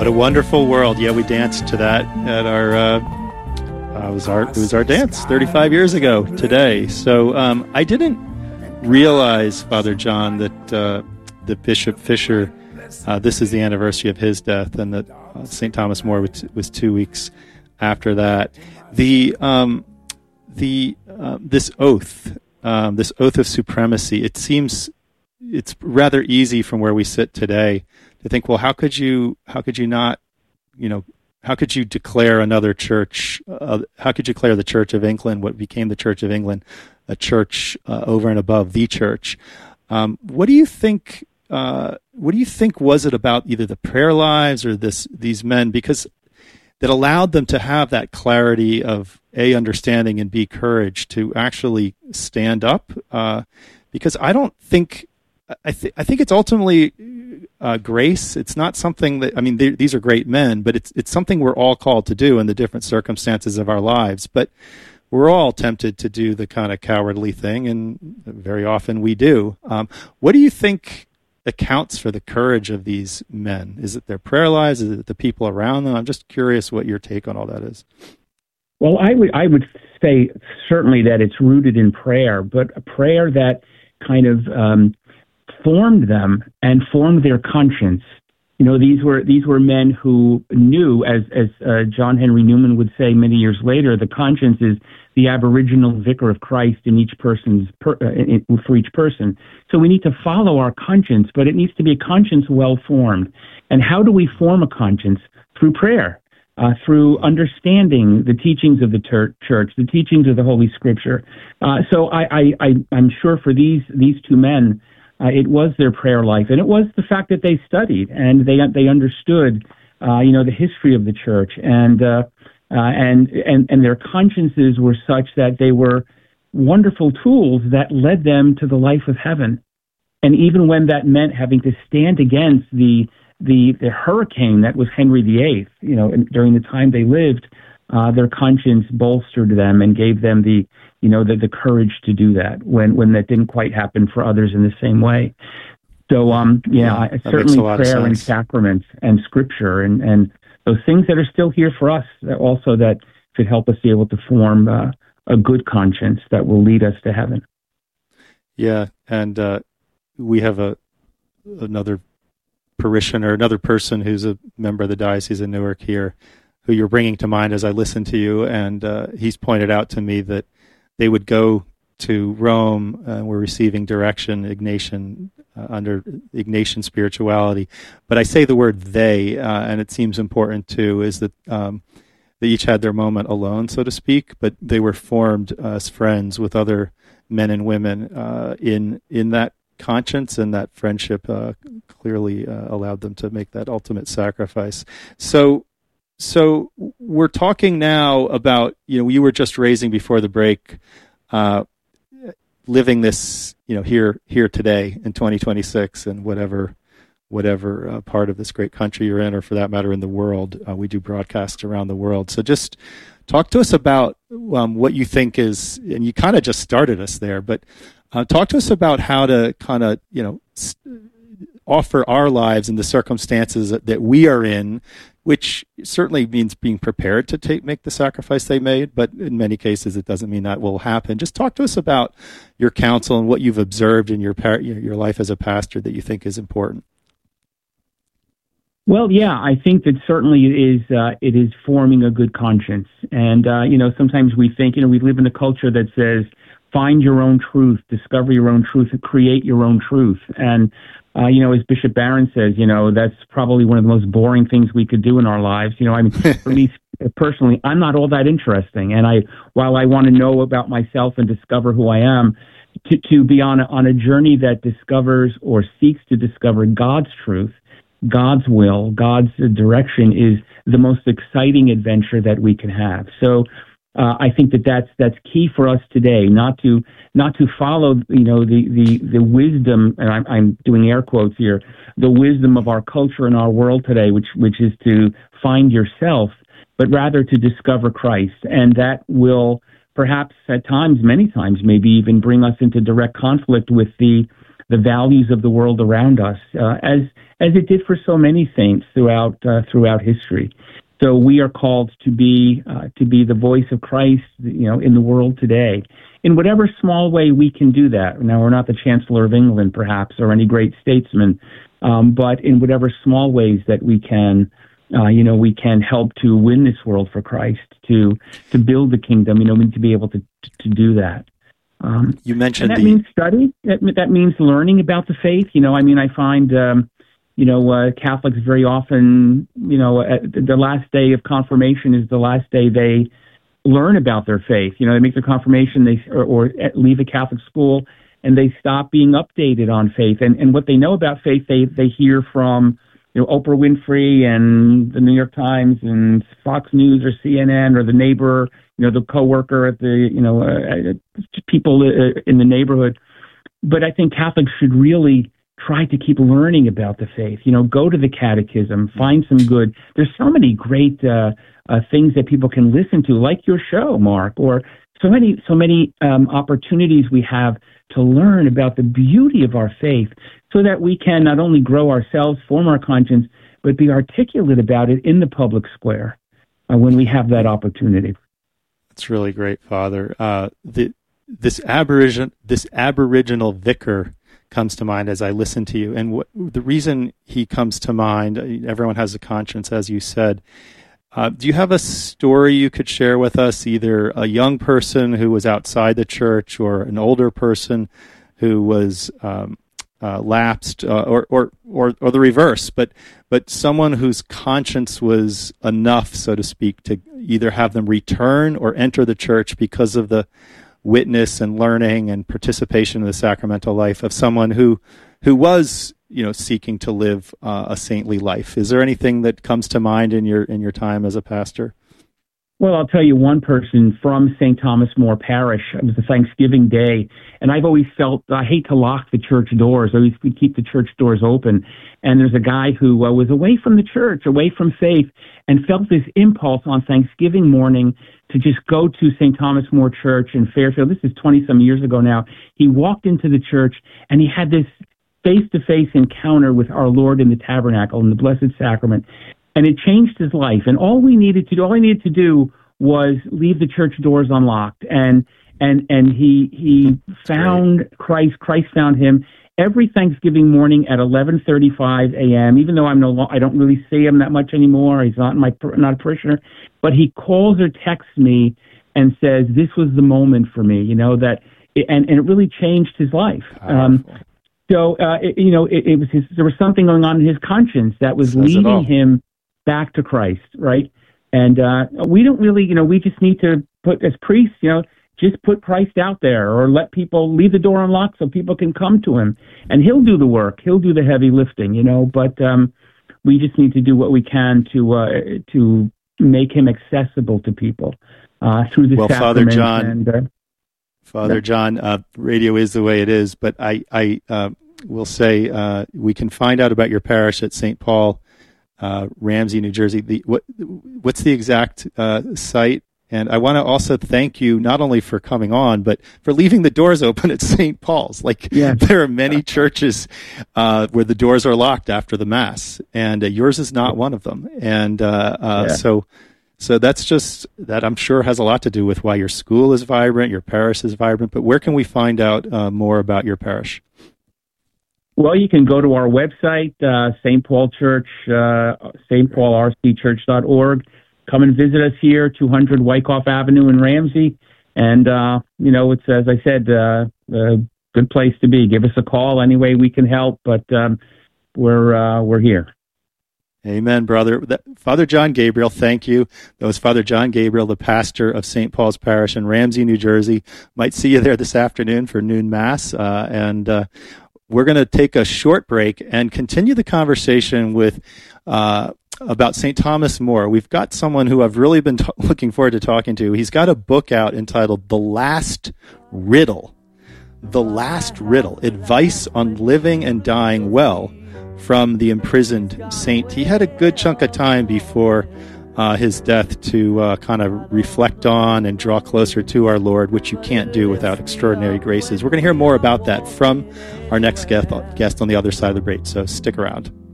What a wonderful world. Yeah, we danced to that at our it was our dance 35 years ago today. So I didn't realize, Father John, that Bishop Fisher, this is the anniversary of his death, and that St. Thomas More was 2 weeks after that. This oath of supremacy, it seems it's rather easy from where we sit today to think, well, how could you not, how could you declare another church? How could you declare the Church of England, what became the Church of England, a church over and above the church? What do you think? What do you think was it about either the prayer lives or these men, because that allowed them to have that clarity of A, understanding, and B, courage to actually stand up? Because I don't think. I think it's ultimately grace. It's not something that, these are great men, but it's something we're all called to do in the different circumstances of our lives. But we're all tempted to do the kind of cowardly thing, and very often we do. What do you think accounts for the courage of these men? Is it their prayer lives? Is it the people around them? I'm just curious what your take on all that is. Well, I would say certainly that it's rooted in prayer, but a prayer that kind of formed them and formed their conscience. These were men who knew, as John Henry Newman would say many years later, the conscience is the aboriginal vicar of Christ in each person's for each person. So we need to follow our conscience, but it needs to be a conscience well formed. And how do we form a conscience? Through prayer, through understanding the teachings of the church, the teachings of the Holy Scripture. So I'm sure for these two men, it was their prayer life, and it was the fact that they studied and they understood, the history of the church, and their consciences were such that they were wonderful tools that led them to the life of heaven. And even when that meant having to stand against the hurricane that was Henry VIII, during the time they lived, their conscience bolstered them and gave them the courage to do that when that didn't quite happen for others in the same way. So, certainly prayer and sacraments and scripture and those things that are still here for us also that should help us be able to form a good conscience that will lead us to heaven. Yeah, and we have another parishioner, another person who's a member of the Diocese of Newark here, who you're bringing to mind as I listen to you, and he's pointed out to me that they would go to Rome, we're receiving direction, Ignatian, under Ignatian spirituality. But I say the word they, and it seems important too, is that they each had their moment alone, so to speak, but they were formed as friends with other men and women in that conscience, and that friendship clearly allowed them to make that ultimate sacrifice. So we're talking now about, you were just raising before the break, living this, here today in 2026, and whatever part of this great country you're in, or for that matter in the world. We do broadcasts around the world. So just talk to us about what you think is, and you kind of just started us there, but talk to us about how to kind of, offer our lives in the circumstances that we are in, which certainly means being prepared to make the sacrifice they made, but in many cases it doesn't mean that will happen. Just talk to us about your counsel and what you've observed in your life as a pastor that you think is important. Well, yeah, I think that certainly it is forming a good conscience. And, sometimes we think, we live in a culture that says, find your own truth, discover your own truth, and create your own truth. And, as Bishop Barron says, that's probably one of the most boring things we could do in our lives. For me personally, I'm not all that interesting. And while I want to know about myself and discover who I am, to be on a journey that discovers or seeks to discover God's truth, God's will, God's direction is the most exciting adventure that we can have. So I think that's key for us today, not to follow the wisdom, and I'm doing air quotes here, the wisdom of our culture and our world today, which is to find yourself, but rather to discover Christ, and that will perhaps at times, many times, maybe even bring us into direct conflict with the the values of the world around us, as it did for so many saints throughout history. So we are called to be the voice of Christ, in the world today, in whatever small way we can do that. Now, we're not the Chancellor of England, perhaps, or any great statesman, but in whatever small ways that we can, we can help to win this world for Christ, to build the kingdom. We need to be able to do that. You mentioned and that means study. That means learning about the faith. I find. Catholics very often, the last day of confirmation is the last day they learn about their faith. They make their confirmation, or leave a Catholic school, and they stop being updated on faith. And what they know about faith, they hear from, Oprah Winfrey and the New York Times and Fox News or CNN or the neighbor, the coworker at the, people in the neighborhood. But I think Catholics should really try to keep learning about the faith. Go to the catechism, find some good. There's so many great things that people can listen to, like your show, Mark, or so many opportunities we have to learn about the beauty of our faith, so that we can not only grow ourselves, form our conscience, but be articulate about it in the public square when we have that opportunity. That's really great, Father. This Aboriginal vicar comes to mind as I listen to you. And the reason he comes to mind, everyone has a conscience, as you said. Do you have a story you could share with us, either a young person who was outside the church or an older person who was lapsed, or the reverse, but someone whose conscience was enough, so to speak, to either have them return or enter the church because of the witness and learning and participation in the sacramental life of someone who was seeking to live a saintly life? Is there anything that comes to mind in your time as a pastor? Well, I'll tell you one person from St. Thomas More Parish. It was the Thanksgiving Day, and I've always felt I hate to lock the church doors. I always keep the church doors open. And there's a guy who was away from the church, away from faith, and felt this impulse on Thanksgiving morning to just go to St. Thomas More Church in Fairfield. This is 20-some years ago now. He walked into the church, and he had this face-to-face encounter with our Lord in the tabernacle in the Blessed Sacrament. And it changed his life. And all I needed to do was leave the church doors unlocked. And he found Christ. Christ found him every Thanksgiving morning at 11:35 a.m. Even though I don't really see him that much anymore. He's not a parishioner, but he calls or texts me and says, "This was the moment for me." And it really changed his life. There was something going on in his conscience that was leading him back to Christ, right? And we don't really, we just need to put, as priests, just put Christ out there, or let people leave the door unlocked so people can come to him, and he'll do the work. He'll do the heavy lifting, But we just need to do what we can to make him accessible to people through the sacrament. Father John, radio is the way it is, but I will say we can find out about your parish at St. Paul, Ramsey, New Jersey. What's the exact site? And I want to also thank you not only for coming on, but for leaving the doors open at St. Paul's. There are many churches where the doors are locked after the Mass, and yours is not one of them. And so that's just, that I'm sure has a lot to do with why your school is vibrant, your parish is vibrant. But where can we find out more about your parish? Well, you can go to our website, St. Paul Church, stpaulrcchurch.org. Come and visit us here, 200 Wyckoff Avenue in Ramsey. And, it's, as I said, a good place to be. Give us a call any way we can help, but we're here. Amen, brother. Father John Gabriel, thank you. That was Father John Gabriel, the pastor of St. Paul's Parish in Ramsey, New Jersey. Might see you there this afternoon for noon Mass. And we're going to take a short break and continue the conversation with about St. Thomas More. We've got someone who I've really been looking forward to talking to. He's got a book out entitled The Last Riddle. The Last Riddle, Advice on Living and Dying Well from the Imprisoned Saint. He had a good chunk of time before his death to kind of reflect on and draw closer to our Lord, which you can't do without extraordinary graces. We're going to hear more about that from our next guest on the other side of the break, so stick around.